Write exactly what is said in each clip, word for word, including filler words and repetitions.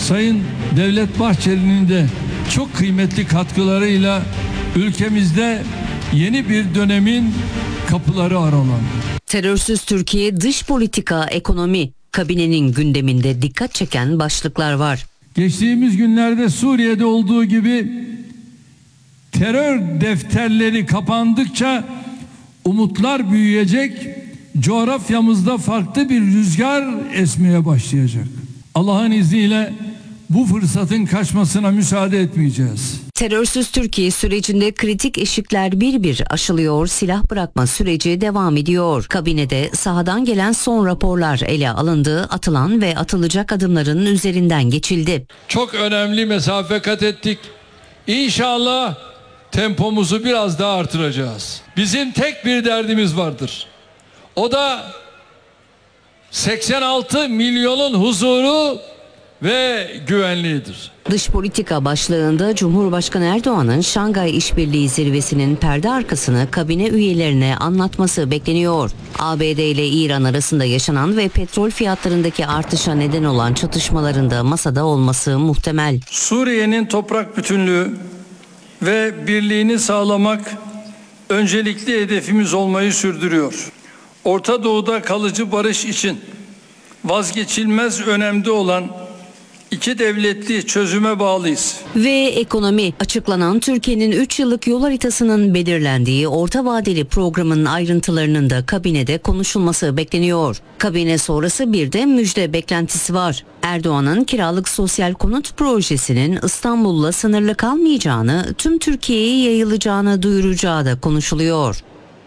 Sayın Devlet Bahçeli'nin de çok kıymetli katkılarıyla ülkemizde yeni bir dönemin kapıları aralandı. Terörsüz Türkiye, dış politika, ekonomi, kabinenin gündeminde dikkat çeken başlıklar var. Geçtiğimiz günlerde Suriye'de olduğu gibi terör defterleri kapandıkça umutlar büyüyecek, coğrafyamızda farklı bir rüzgar esmeye başlayacak. Allah'ın izniyle bu fırsatın kaçmasına müsaade etmeyeceğiz. Terörsüz Türkiye sürecinde kritik eşikler bir bir aşılıyor, silah bırakma süreci devam ediyor. Kabinede sahadan gelen son raporlar ele alındı, atılan ve atılacak adımların üzerinden geçildi. Çok önemli mesafe kat ettik. İnşallah tempomuzu biraz daha artıracağız. Bizim tek bir derdimiz vardır. O da seksen altı milyonun huzuru ve güvenliğidir. Dış politika başlığında Cumhurbaşkanı Erdoğan'ın Şangay İşbirliği Zirvesi'nin perde arkasını kabine üyelerine anlatması bekleniyor. A B D ile İran arasında yaşanan ve petrol fiyatlarındaki artışa neden olan çatışmaların da masada olması muhtemel. Suriye'nin toprak bütünlüğü ve birliğini sağlamak öncelikli hedefimiz olmayı sürdürüyor. Orta Doğu'da kalıcı barış için vazgeçilmez önemde olan İki devletli çözüme bağlıyız. Ve ekonomi, açıklanan Türkiye'nin üç yıllık yol haritasının belirlendiği orta vadeli programın ayrıntılarının da kabinede konuşulması bekleniyor. Kabine sonrası bir de müjde beklentisi var. Erdoğan'ın kiralık sosyal konut projesinin İstanbul'la sınırlı kalmayacağını, tüm Türkiye'ye yayılacağını duyuracağı da konuşuluyor.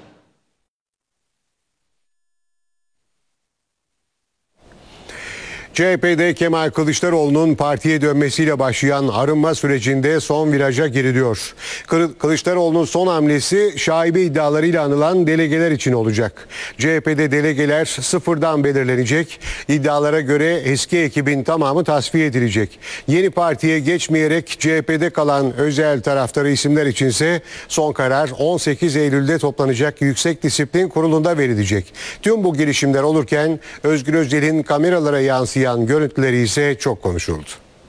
C H P'de Kemal Kılıçdaroğlu'nun partiye dönmesiyle başlayan arınma sürecinde son viraja giriliyor. Kılıçdaroğlu'nun son hamlesi şaibe iddialarıyla anılan delegeler için olacak. C H P'de delegeler sıfırdan belirlenecek. İddialara göre eski ekibin tamamı tasfiye edilecek. Yeni partiye geçmeyerek C H P'de kalan özel taraftarı isimler içinse son karar on sekiz Eylül'de toplanacak Yüksek Disiplin Kurulu'nda verilecek. Tüm bu girişimler olurken Özgür Özel'in kameralara yansıyan görüntüleri ise çok konuşuldu.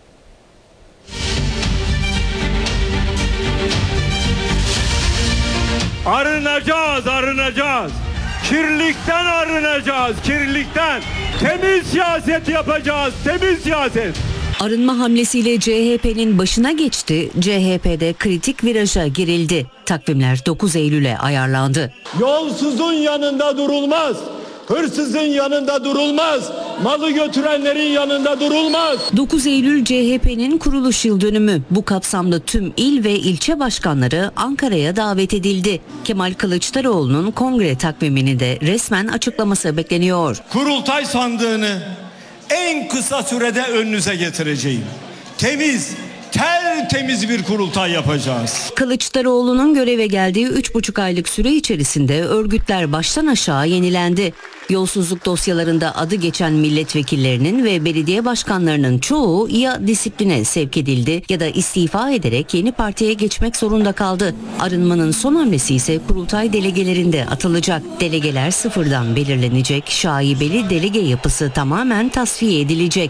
Arınacağız, arınacağız. Kirlilikten arınacağız, kirlilikten. Temiz siyaset yapacağız, temiz siyaset. Arınma hamlesiyle C H P'nin başına geçti. C H P'de kritik viraja girildi. Takvimler dokuz Eylül'e ayarlandı. Yolsuzun yanında durulmaz. Hırsızın yanında durulmaz. Malı götürenlerin yanında durulmaz. dokuz Eylül C H P'nin kuruluş yıl dönümü. Bu kapsamda tüm il ve ilçe başkanları Ankara'ya davet edildi. Kemal Kılıçdaroğlu'nun kongre takvimini de resmen açıklaması bekleniyor. Kurultay sandığını en kısa sürede önünüze getireceğim. Temiz, tertemiz bir kurultay yapacağız. Kılıçdaroğlu'nun göreve geldiği üç buçuk aylık süre içerisinde örgütler baştan aşağı yenilendi. Yolsuzluk dosyalarında adı geçen milletvekillerinin ve belediye başkanlarının çoğu ya disipline sevk edildi ya da istifa ederek yeni partiye geçmek zorunda kaldı. Arınmanın son hamlesi ise kurultay delegelerinde atılacak. Delegeler sıfırdan belirlenecek, şaibeli delege yapısı tamamen tasfiye edilecek.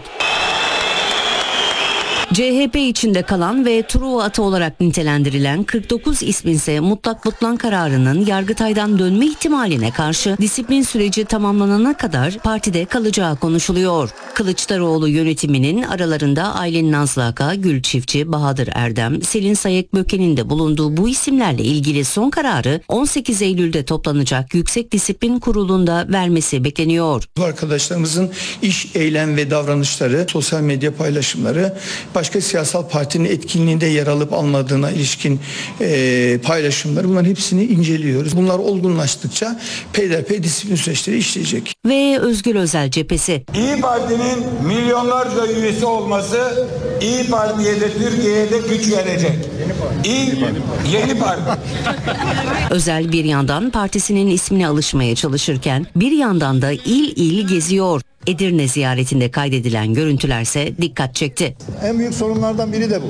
C H P içinde kalan ve Truva atı olarak nitelendirilen kırk dokuz ismin ise mutlak butlan kararının Yargıtay'dan dönme ihtimaline karşı disiplin süreci tamamlanana kadar partide kalacağı konuşuluyor. Kılıçdaroğlu yönetiminin aralarında Aylin Nazlıaka, Gül Çiftçi, Bahadır Erdem, Selin Sayık-Böke'nin de bulunduğu bu isimlerle ilgili son kararı on sekiz Eylül'de toplanacak Yüksek Disiplin Kurulu'nda vermesi bekleniyor. Bu arkadaşlarımızın iş, eylem ve davranışları, sosyal medya paylaşımları, başka siyasal partinin etkinliğinde yer alıp almadığına ilişkin e, paylaşımları, bunların hepsini inceliyoruz. Bunlar olgunlaştıkça peyderpey disiplin süreçleri işleyecek. Ve Özgür Özel cephesi. İYİ Parti'nin milyonlarca üyesi olması İYİ Parti'ye de Türkiye'ye de güç verecek. İYİ yeni parti. Özel bir yandan partisinin ismine alışmaya çalışırken bir yandan da il il geziyor. Edirne ziyaretinde kaydedilen görüntülerse dikkat çekti. En büyük sorunlardan biri de bu.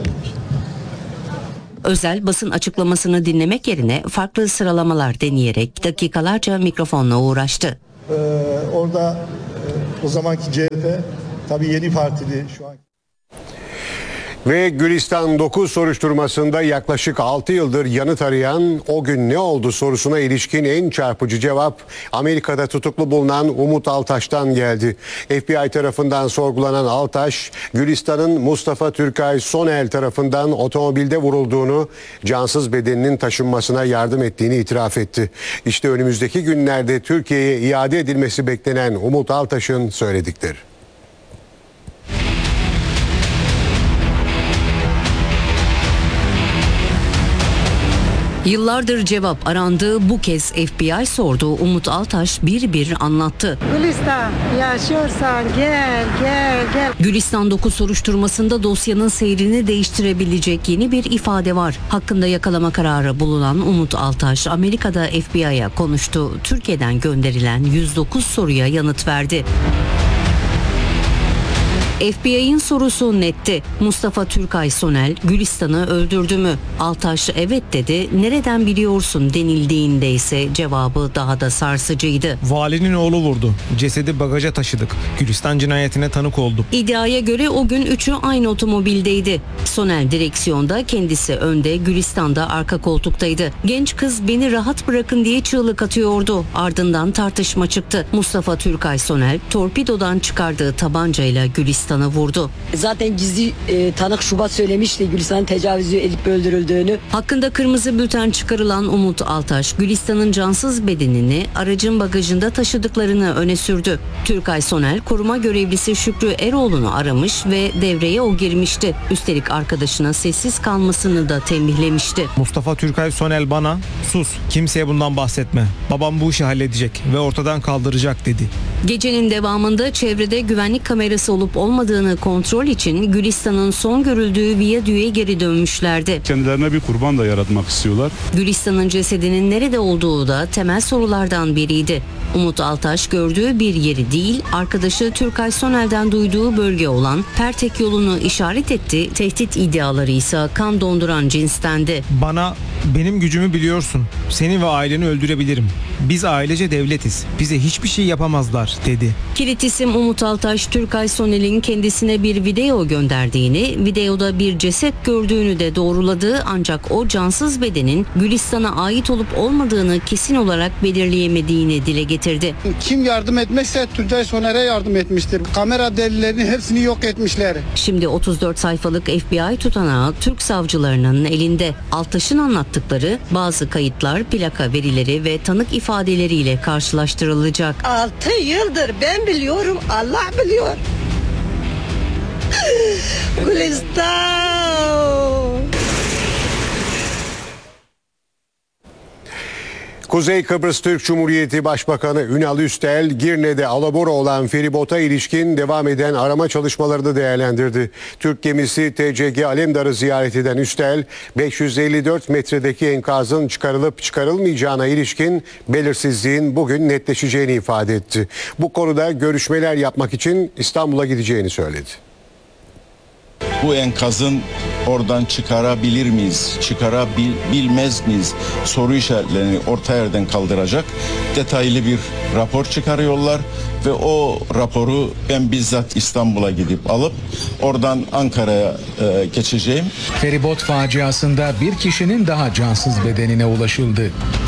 Özel basın açıklamasını dinlemek yerine farklı sıralamalar deneyerek dakikalarca mikrofonla uğraştı. Ee, orada e, o zamanki C H P tabii yeni partili şu an. Ve Gülistan dokuz soruşturmasında yaklaşık altı yıldır yanıt arayan "O gün ne oldu?" sorusuna ilişkin en çarpıcı cevap Amerika'da tutuklu bulunan Umut Altaş'tan geldi. F B I tarafından sorgulanan Altaş, Gülistan'ın Mustafa Türkay Sonel tarafından otomobilde vurulduğunu, cansız bedeninin taşınmasına yardım ettiğini itiraf etti. İşte önümüzdeki günlerde Türkiye'ye iade edilmesi beklenen Umut Altaş'ın söyledikleri. Yıllardır cevap arandığı bu kez F B I sordu. Umut Altaş bir bir anlattı. Gülistan, yaşıyorsan gel gel gel. Gülistan dokuz soruşturmasında dosyanın seyrini değiştirebilecek yeni bir ifade var. Hakkında yakalama kararı bulunan Umut Altaş, Amerika'da F B I'ya konuştu. Türkiye'den gönderilen yüz dokuz soruya yanıt verdi. F B I'nin sorusu netti. Mustafa Türkay Sonel Gülistan'ı öldürdü mü? Altaş evet dedi. Nereden biliyorsun denildiğinde ise cevabı daha da sarsıcıydı. Valinin oğlu vurdu. Cesedi bagaja taşıdık. Gülistan cinayetine tanık oldum. İddiaya göre o gün üçü aynı otomobildeydi. Sonel direksiyonda, kendisi önde, Gülistan'da arka koltuktaydı. Genç kız beni rahat bırakın diye çığlık atıyordu. Ardından tartışma çıktı. Mustafa Türkay Sonel torpidodan çıkardığı tabancayla Gülistan'ı vurdu. Zaten gizli e, tanık Şubat söylemişti Gülistan'ın tecavüzü edip öldürüldüğünü. Hakkında kırmızı bülten çıkarılan Umut Altaş, Gülistan'ın cansız bedenini aracın bagajında taşıdıklarını öne sürdü. Türkay Sonel, koruma görevlisi Şükrü Eroğlu'nu aramış ve devreye o girmişti. Üstelik arkadaşına sessiz kalmasını da tembihlemişti. Mustafa Türkay Sonel bana "Sus, kimseye bundan bahsetme. Babam bu işi halledecek ve ortadan kaldıracak" dedi. Gecenin devamında çevrede güvenlik kamerası olup olmadığını kontrol için Gülistan'ın son görüldüğü viyadüğe geri dönmüşlerdi. Kendilerine bir kurban da yaratmak istiyorlar. Gülistan'ın cesedinin nerede olduğu da temel sorulardan biriydi. Umut Altaş gördüğü bir yeri değil, arkadaşı Türkay Sonel'den duyduğu bölge olan Pertek yolunu işaret etti. Tehdit iddiaları ise kan donduran cinstendi. Bana "Benim gücümü biliyorsun. Seni ve aileni öldürebilirim. Biz ailece devletiz. Bize hiçbir şey yapamazlar" dedi. Kilit isim Umut Altaş, Türkay Sonel'in kendisine bir video gönderdiğini, videoda bir ceset gördüğünü de doğruladı, ancak o cansız bedenin Gülistan'a ait olup olmadığını kesin olarak belirleyemediğini dile getirdi. Kim yardım etmezse Türkay Soner'e yardım etmiştir. Kamera delillerini hepsini yok etmişler. Şimdi otuz dört sayfalık F B I tutanağı Türk savcılarının elinde. Altaş'ın anlattıkları bazı kayıtlar, plaka verileri ve tanık ifadeleriyle karşılaştırılacak. Altı yıldır ben biliyorum, Allah biliyor. Gülistan. Kuzey Kıbrıs Türk Cumhuriyeti Başbakanı Ünal Üstel, Girne'de alabora olan feribota ilişkin devam eden arama çalışmalarını değerlendirdi. Türk gemisi T C G Alemdar'ı ziyaret eden Üstel, beş yüz elli dört metredeki enkazın çıkarılıp çıkarılmayacağına ilişkin belirsizliğin bugün netleşeceğini ifade etti. Bu konuda görüşmeler yapmak için İstanbul'a gideceğini söyledi. Bu enkazın oradan çıkarabilir miyiz, çıkarabilmez miyiz soru işaretlerini orta yerden kaldıracak detaylı bir rapor çıkarıyorlar ve o raporu ben bizzat İstanbul'a gidip alıp oradan Ankara'ya e, geçeceğim. Feribot faciasında bir kişinin daha cansız bedenine ulaşıldı.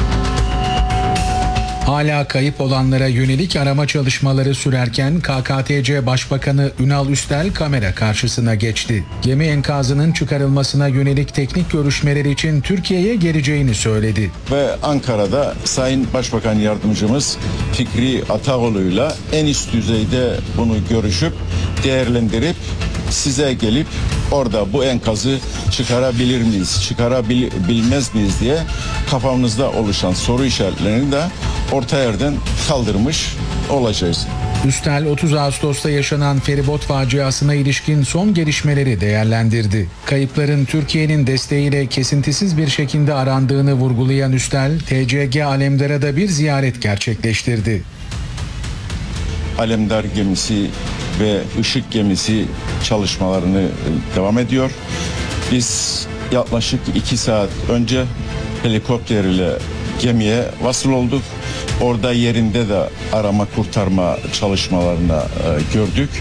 Hala kayıp olanlara yönelik arama çalışmaları sürerken K K T C Başbakanı Ünal Üstel kamera karşısına geçti. Gemi enkazının çıkarılmasına yönelik teknik görüşmeler için Türkiye'ye geleceğini söyledi. Ve Ankara'da Sayın Başbakan Yardımcımız Fikri Ataoğlu'yla en üst düzeyde bunu görüşüp değerlendirip size gelip orada bu enkazı çıkarabilir miyiz, çıkarabilmez miyiz diye kafamızda oluşan soru işaretlerini de orta yerden kaldırmış olacağız. Üstel otuz Ağustos'ta yaşanan feribot faciasına ilişkin son gelişmeleri değerlendirdi. Kayıpların Türkiye'nin desteğiyle kesintisiz bir şekilde arandığını vurgulayan Üstel, T C G Alemdar'a da bir ziyaret gerçekleştirdi. Alemdar gemisi ve Işık gemisi çalışmalarını devam ediyor. Biz yaklaşık iki saat önce helikopter ile gemiye vasıl olduk. Orada yerinde de arama kurtarma çalışmalarını gördük.